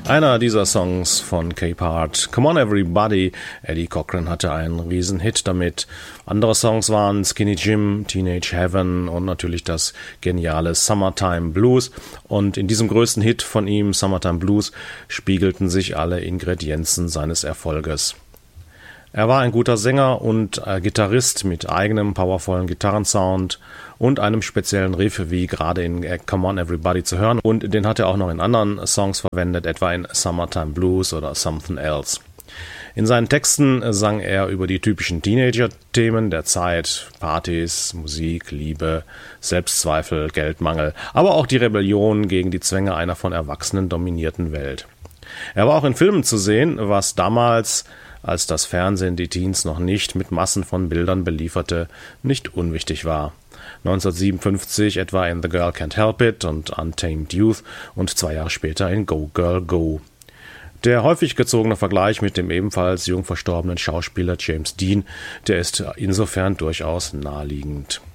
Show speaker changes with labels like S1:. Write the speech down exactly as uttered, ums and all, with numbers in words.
S1: Einer dieser Songs von Capehart, Come On Everybody. Eddie Cochran hatte einen Riesenhit damit. Andere Songs waren Skinny Jim, Teenage Heaven und natürlich das geniale Summertime Blues. Und in diesem größten Hit von ihm, Summertime Blues, spiegelten sich alle Ingredienzen seines Erfolges. Er war ein guter Sänger und äh, Gitarrist mit eigenem powervollen Gitarrensound und einem speziellen Riff, wie gerade in äh, Come On Everybody zu hören. Und den hat er auch noch in anderen Songs verwendet, etwa in Summertime Blues oder Something Else. In seinen Texten sang er über die typischen Teenager-Themen der Zeit, Partys, Musik, Liebe, Selbstzweifel, Geldmangel, aber auch die Rebellion gegen die Zwänge einer von Erwachsenen dominierten Welt. Er war auch in Filmen zu sehen, was damals, als das Fernsehen die Teens noch nicht mit Massen von Bildern belieferte, nicht unwichtig war. neunzehnhundertsiebenundfünfzig etwa in The Girl Can't Help It und Untamed Youth und zwei Jahre später in Go Girl Go. Der häufig gezogene Vergleich mit dem ebenfalls jung verstorbenen Schauspieler James Dean, der ist insofern durchaus naheliegend.